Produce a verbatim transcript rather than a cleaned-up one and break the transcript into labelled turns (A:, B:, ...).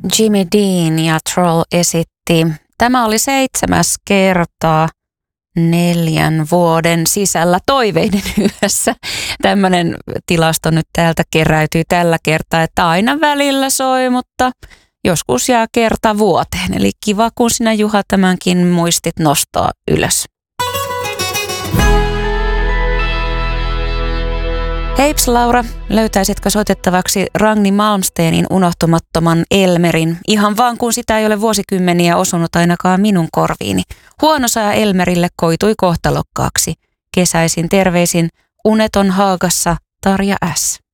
A: Jimmy Dean ja Troll esitti. Tämä oli seitsemäs kerta neljän vuoden sisällä Toiveiden yössä. Tämmöinen tilasto nyt täältä keräytyy tällä kertaa, että aina välillä soi, mutta joskus jää kerta vuoteen. Eli kiva, kun sinä Juha tämänkin muistit nostaa ylös. Heips Laura, löytäisitkö soitettavaksi Ragni Malmsteenin unohtumattoman Elmerin, ihan vaan kun sitä ei ole vuosikymmeniä osunut ainakaan minun korviini. Huono sää Elmerille koitui kohtalokkaaksi. Kesäisin terveisin Uneton Haagassa Tarja S.